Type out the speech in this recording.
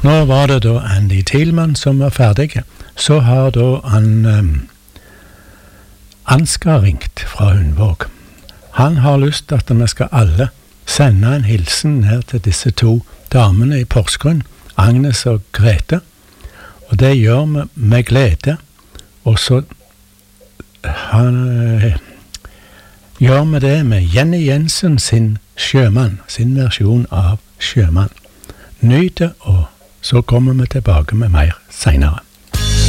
Nå var det da Andy Thielmann som var ferdig. Så har da Ansgar ringt fra Hundvåg. Han har lyst til at vi skal alle sende en hilsen ned til disse to damene i Porsgrunn, Agnes og Grete. Og det gjør vi med glede. Og så gjør vi det med Jenny Jensen sin Sjømann, sin versjon av Sjømann. Nyt det, og så kommer vi tilbake med mer senere.